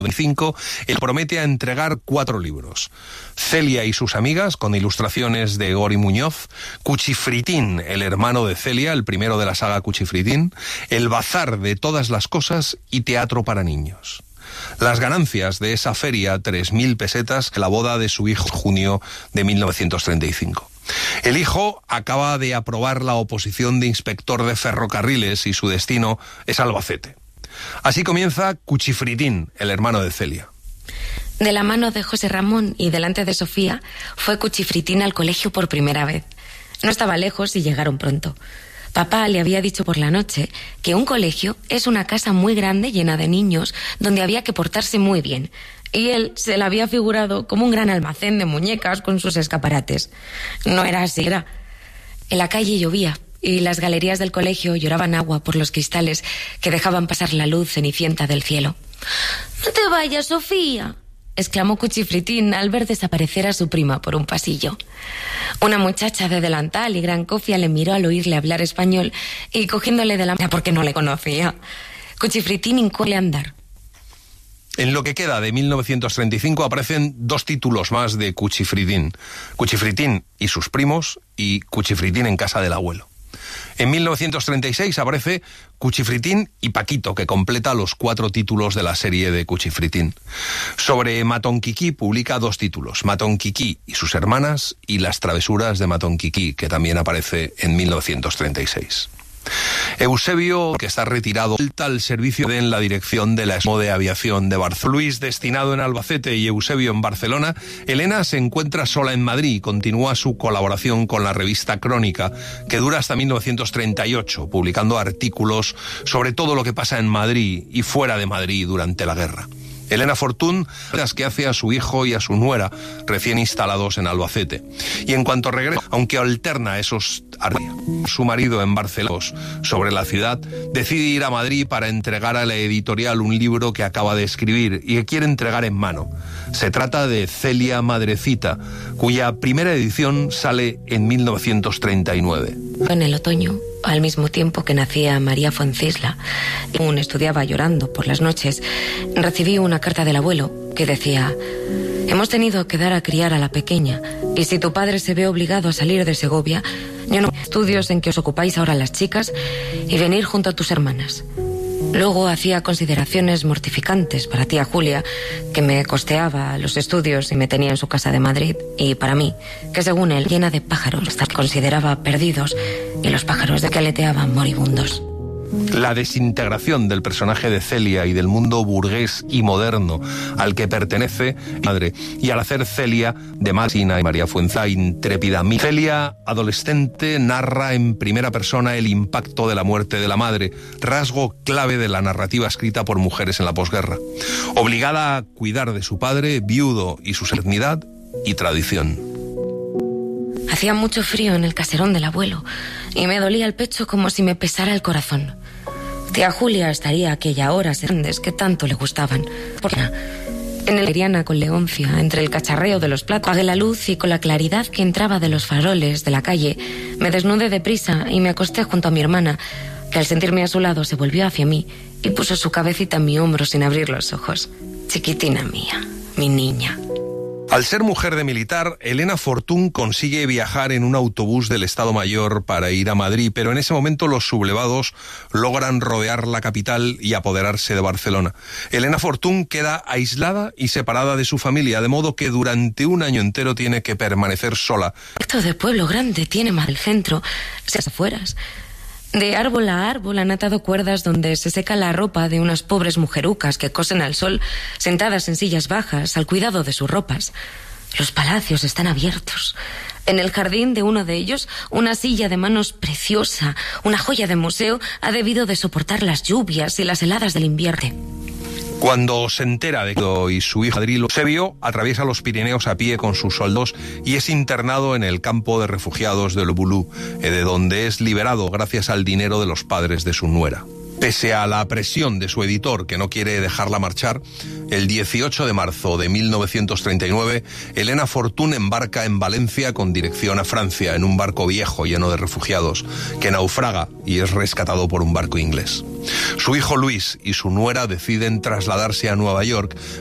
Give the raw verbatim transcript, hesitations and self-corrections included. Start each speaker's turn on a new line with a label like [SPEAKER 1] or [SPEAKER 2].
[SPEAKER 1] veinticinco, él promete a entregar cuatro libros. Celia y sus amigas, con ilustraciones de Gori Muñoz, Cuchifritín, el hermano de Celia, el primero de la saga Cuchifritín, El bazar de todas las cosas y Teatro para niños. Las ganancias de esa feria, tres mil pesetas, la boda de su hijo en junio de mil novecientos treinta y cinco. El hijo acaba de aprobar la oposición de inspector de ferrocarriles y su destino es Albacete. Así comienza Cuchifritín, el hermano de Celia.
[SPEAKER 2] De la mano de José Ramón y delante de Sofía, fue Cuchifritín al colegio por primera vez. No estaba lejos y llegaron pronto. Papá le había dicho por la noche que un colegio es una casa muy grande llena de niños donde había que portarse muy bien. Y él se la había figurado como un gran almacén de muñecas con sus escaparates. No era así, era. En la calle llovía y las galerías del colegio lloraban agua por los cristales que dejaban pasar la luz cenicienta del cielo. «¡No te vayas, Sofía!», exclamó Cuchifritín al ver desaparecer a su prima por un pasillo. Una muchacha de delantal y gran cofia le miró al oírle hablar español y cogiéndole de la mano porque no le conocía. Cuchifritín hincóle a andar.
[SPEAKER 1] En lo que queda de mil novecientos treinta y cinco aparecen dos títulos más de Cuchifritín. Cuchifritín y sus primos y Cuchifritín en casa del abuelo. En mil novecientos treinta y seis aparece Cuchifritín y Paquito, que completa los cuatro títulos de la serie de Cuchifritín. Sobre Matonquiquí publica dos títulos, Matonquiquí y sus hermanas y Las travesuras de Matonquiquí, que también aparece en mil novecientos treinta y seis. Eusebio, que está retirado, vuelta al servicio en la dirección de la ESMO de Aviación de Barcelona. Luis destinado en Albacete y Eusebio en Barcelona, Elena se encuentra sola en Madrid y continúa su colaboración con la revista Crónica, que dura hasta mil novecientos treinta y ocho, publicando artículos sobre todo lo que pasa en Madrid y fuera de Madrid durante la guerra. Elena Fortún, las que hace a su hijo y a su nuera, recién instalados en Albacete. Y en cuanto regresa, aunque alterna esos su marido en Barcelona sobre la ciudad, decide ir a Madrid para entregar a la editorial un libro que acaba de escribir y que quiere entregar en mano. Se trata de Celia Madrecita, cuya primera edición sale en mil novecientos treinta y nueve.
[SPEAKER 2] En el otoño, al mismo tiempo que nacía María Foncisla, aún estudiaba llorando por las noches, recibí una carta del abuelo que decía: «Hemos tenido que dar a criar a la pequeña, y si tu padre se ve obligado a salir de Segovia, yo no estudios en que os ocupáis ahora las chicas y venir junto a tus hermanas». Luego hacía consideraciones mortificantes para tía Julia, que me costeaba los estudios y me tenía en su casa de Madrid, y para mí, que según él, llena de pájaros, hasta que consideraba perdidos, y los pájaros de que aleteaban moribundos.
[SPEAKER 1] La desintegración del personaje de Celia y del mundo burgués y moderno al que pertenece madre, y al hacer Celia de Masina y María Fuenza intrépida. Celia, adolescente, narra en primera persona el impacto de la muerte de la madre, rasgo clave de la narrativa escrita por mujeres en la posguerra. Obligada a cuidar de su padre, viudo, y su eternidad y tradición.
[SPEAKER 2] Hacía mucho frío en el caserón del abuelo y me dolía el pecho como si me pesara el corazón. Tía Julia estaría a aquella hora grandes que tanto le gustaban. En el Iriana con Leoncia, entre el cacharreo de los platos, apagué la luz y con la claridad que entraba de los faroles de la calle, me desnudé deprisa y me acosté junto a mi hermana, que al sentirme a su lado se volvió hacia mí y puso su cabecita en mi hombro sin abrir los ojos. Chiquitina mía, mi niña.
[SPEAKER 1] Al ser mujer de militar, Elena Fortún consigue viajar en un autobús del Estado Mayor para ir a Madrid, pero en ese momento los sublevados logran rodear la capital y apoderarse de Barcelona. Elena Fortún queda aislada y separada de su familia, de modo que durante un año entero tiene que permanecer sola.
[SPEAKER 2] Esto de pueblo grande tiene más del centro, las afueras. De árbol a árbol han atado cuerdas donde se seca la ropa de unas pobres mujerucas que cosen al sol, sentadas en sillas bajas, al cuidado de sus ropas. Los palacios están abiertos. En el jardín de uno de ellos, una silla de manos preciosa, una joya de museo, ha debido de soportar las lluvias y las heladas del invierno.
[SPEAKER 1] Cuando se entera de que y su hijo Adrilo Eusebio atraviesa los Pirineos a pie con sus soldados y es internado en el campo de refugiados de Lobulú, de donde es liberado gracias al dinero de los padres de su nuera. Pese a la presión de su editor, que no quiere dejarla marchar, el dieciocho de marzo de mil novecientos treinta y nueve, Elena Fortún embarca en Valencia con dirección a Francia en un barco viejo lleno de refugiados, que naufraga y es rescatado por un barco inglés. Su hijo Luis y su nuera deciden trasladarse a Nueva York